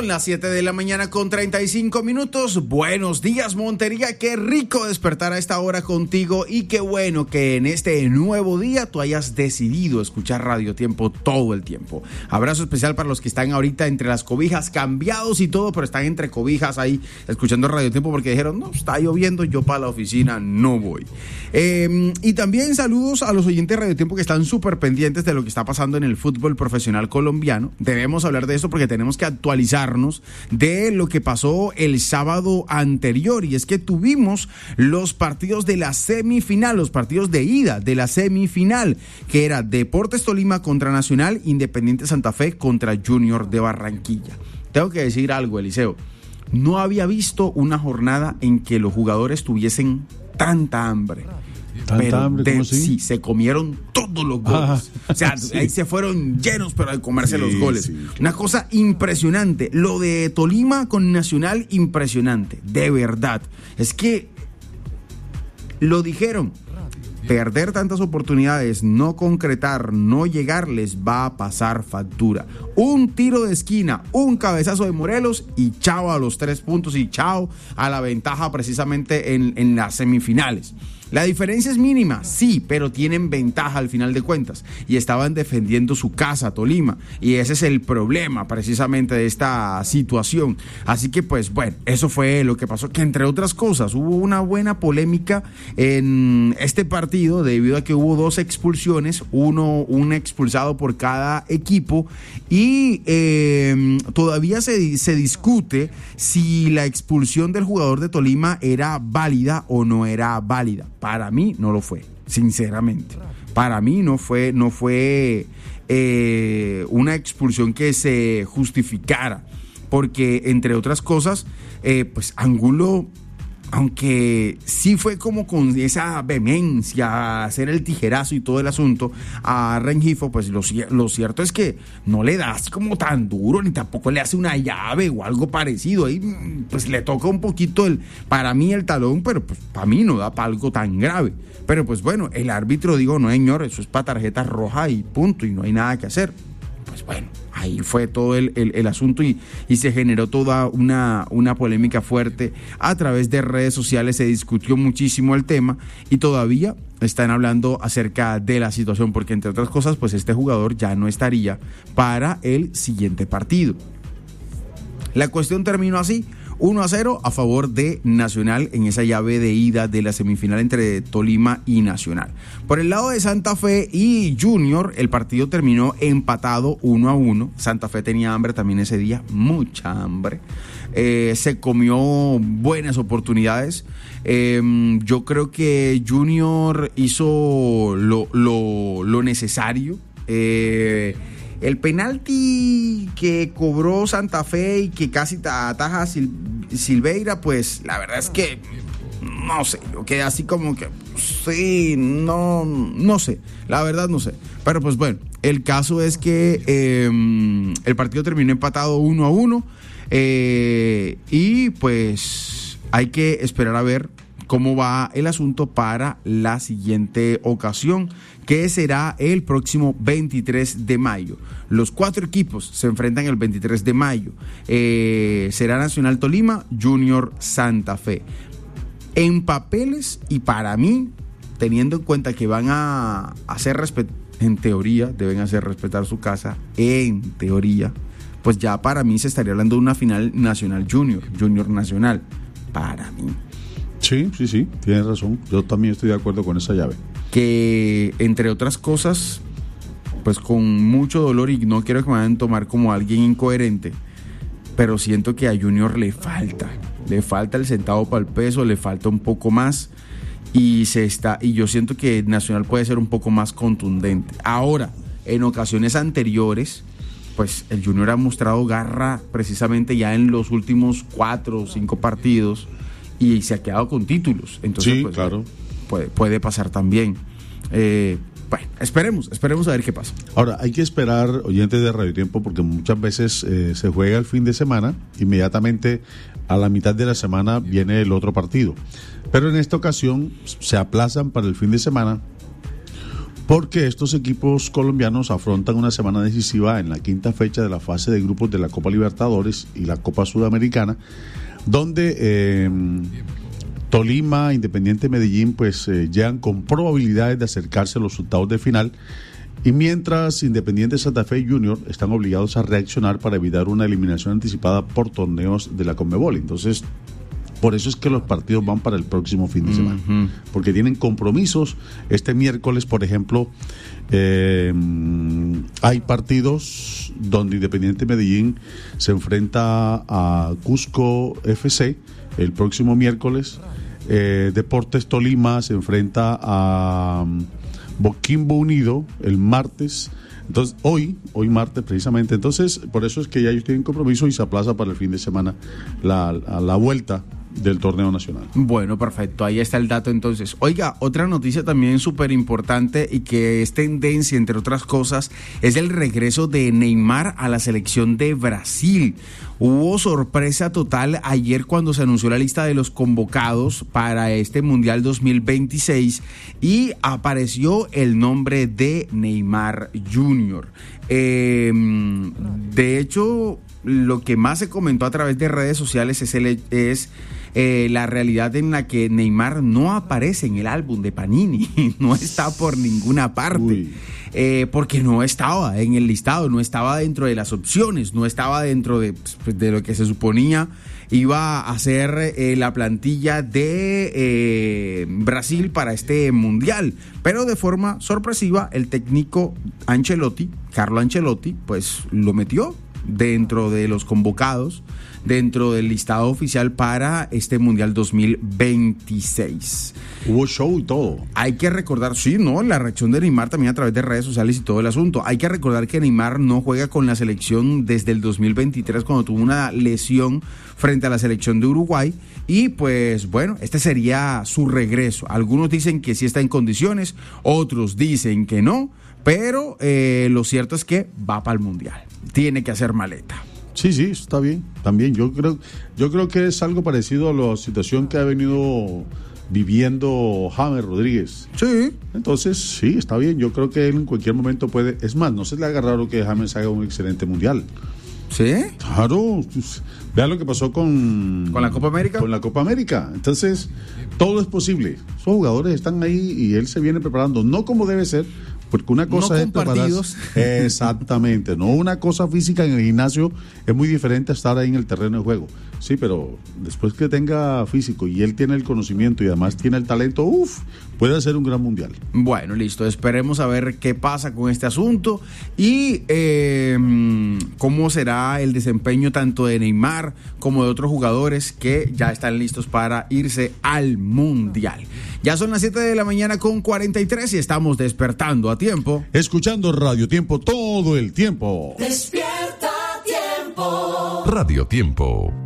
Son las 7 de la mañana con 35 minutos. Buenos días, Montería. Qué rico despertar a esta hora contigo y qué bueno que en este nuevo día tú hayas decidido escuchar Radio Tiempo todo el tiempo. Abrazo especial para los que están ahorita entre las cobijas, cambiados y todo, pero están entre cobijas ahí escuchando Radio Tiempo porque dijeron, no, está lloviendo, yo para la oficina no voy. Y también saludos a los oyentes de Radio Tiempo que están súper pendientes de lo que está pasando en el fútbol profesional colombiano. Debemos hablar de esto porque tenemos que actualizarnos de lo que pasó el sábado anterior, y es que tuvimos los partidos de la semifinal, los partidos de ida de la semifinal, que era Deportes Tolima contra Nacional, Independiente Santa Fe contra Junior de Barranquilla. Tengo que decir algo, Eliseo, no había visto una jornada en que los jugadores tuviesen tanta hambre. Sí, se comieron todos los goles. O sea, sí. Ahí se fueron llenos, pero de comerse los goles. Sí. Una cosa impresionante. Lo de Tolima con Nacional, impresionante. De verdad. Es que lo dijeron. Perder tantas oportunidades, no concretar, no llegar, les va a pasar factura. Un tiro de esquina, un cabezazo de Morelos y chao a los 3 puntos y chao a la ventaja precisamente en las semifinales. La diferencia es mínima, sí, pero tienen ventaja al final de cuentas y estaban defendiendo su casa, Tolima, y ese es el problema precisamente de esta situación. Así que pues bueno, eso fue lo que pasó, que entre otras cosas hubo una buena polémica en este partido debido a que hubo 2 expulsiones, un expulsado por cada equipo, y todavía se discute si la expulsión del jugador de Tolima era válida o no era válida. Para mí no lo fue, sinceramente. Para mí no fue una expulsión que se justificara, porque entre otras cosas, pues Angulo, aunque sí fue como con esa vehemencia, hacer el tijerazo y todo el asunto a Rengifo, pues lo cierto es que no le da así como tan duro, ni tampoco le hace una llave o algo parecido. Ahí pues le toca un poquito para mí el talón, pero pues para mí no da para algo tan grave. Pero pues bueno, el árbitro dijo, no señor, eso es para tarjeta roja y punto, y no hay nada que hacer. Pues bueno, ahí fue todo el asunto y se generó toda una polémica fuerte. A través de redes sociales se discutió muchísimo el tema y todavía están hablando acerca de la situación, porque entre otras cosas, pues este jugador ya no estaría para el siguiente partido. La cuestión terminó así: 1-0 a favor de Nacional en esa llave de ida de la semifinal entre Tolima y Nacional. Por el lado de Santa Fe y Junior, el partido terminó empatado 1-1. Santa Fe tenía hambre también ese día, mucha hambre. Se comió buenas oportunidades. Yo creo que Junior hizo lo necesario. El penalti que cobró Santa Fe y que casi ataja Silveira, pues la verdad es que no sé, yo quedé así como que sí, no sé, la verdad no sé. Pero pues bueno, el caso es que el partido terminó empatado 1-1, y pues hay que esperar a ver cómo va el asunto para la siguiente ocasión, que será el próximo 23 de mayo. Los 4 equipos se enfrentan el 23 de mayo. Será Nacional Tolima, Junior Santa Fe. En papeles, y para mí, teniendo en cuenta que van a hacer en teoría, deben hacer respetar su casa, en teoría, pues ya para mí se estaría hablando de una final Nacional Junior Nacional, para mí. Sí, tienes razón. Yo también estoy de acuerdo con esa llave. Que, entre otras cosas, pues con mucho dolor, y no quiero que me vayan a tomar como alguien incoherente, pero siento que a Junior le falta el centavo para el peso, le falta un poco más, y yo siento que Nacional puede ser un poco más contundente. Ahora, en ocasiones anteriores, pues el Junior ha mostrado garra precisamente ya en los últimos 4 o 5 partidos, y se ha quedado con títulos. Entonces, sí, pues, claro, puede pasar también. Bueno, esperemos a ver qué pasa. Ahora, hay que esperar, oyentes de Radio Tiempo, porque muchas veces se juega el fin de semana, inmediatamente a la mitad de la semana viene el otro partido. Pero en esta ocasión se aplazan para el fin de semana porque estos equipos colombianos afrontan una semana decisiva en la quinta fecha de la fase de grupos de la Copa Libertadores y la Copa Sudamericana, donde Tolima, Independiente Medellín, pues llegan con probabilidades de acercarse a los octavos de final, y mientras Independiente Santa Fe y Junior están obligados a reaccionar para evitar una eliminación anticipada por torneos de la Conmebol. Entonces, por eso es que los partidos van para el próximo fin de semana, porque tienen compromisos. Este miércoles, por ejemplo, hay partidos donde Independiente Medellín se enfrenta a Cusco FC el próximo miércoles. Deportes Tolima se enfrenta a Boquimbo Unido el martes. Entonces, hoy martes precisamente. Entonces, por eso es que ya ellos tienen compromiso y se aplaza para el fin de semana la vuelta del torneo nacional. Bueno, perfecto, ahí está el dato entonces. Oiga, otra noticia también súper importante y que es tendencia, entre otras cosas, es el regreso de Neymar a la selección de Brasil. Hubo sorpresa total ayer cuando se anunció la lista de los convocados para este Mundial 2026 y apareció el nombre de Neymar Jr. De hecho, lo que más se comentó a través de redes sociales es la realidad en la que Neymar no aparece en el álbum de Panini, no está por ninguna parte, porque no estaba en el listado, no estaba dentro de las opciones, no estaba dentro de lo que se suponía iba a ser la plantilla de Brasil para este mundial, pero de forma sorpresiva el técnico Carlo Ancelotti, pues lo metió dentro de los convocados, dentro del listado oficial para este Mundial 2026. Hubo show y todo. Hay que recordar, sí, ¿no? La reacción de Neymar también a través de redes sociales y todo el asunto. Hay que recordar que Neymar no juega con la selección desde el 2023 cuando tuvo una lesión frente a la selección de Uruguay y pues bueno, este sería su regreso. Algunos dicen que sí está en condiciones, otros dicen que no, pero lo cierto es que va para el Mundial. Tiene que hacer maleta. Sí, está bien, también. Yo creo que es algo parecido a la situación que ha venido viviendo James Rodríguez. Sí. Entonces, sí, está bien. Yo creo que él en cualquier momento puede. Es más, no se le haga raro que James haga un excelente mundial. ¿Sí? Claro. Vea lo que pasó con la Copa América. Con la Copa América. Entonces, todo es posible. Esos jugadores están ahí y él se viene preparando, no como debe ser. Porque una cosa es partidos. Exactamente, no, una cosa física en el gimnasio es muy diferente a estar ahí en el terreno de juego. Sí, pero después que tenga físico y él tiene el conocimiento y además tiene el talento, puede ser un gran mundial. Bueno, listo, esperemos a ver qué pasa con este asunto y cómo será el desempeño tanto de Neymar como de otros jugadores que ya están listos para irse al mundial. Ya son las 7 de la mañana con 43 y estamos despertando a tiempo. Escuchando Radio Tiempo todo el tiempo. Despierta Tiempo. Radio Tiempo.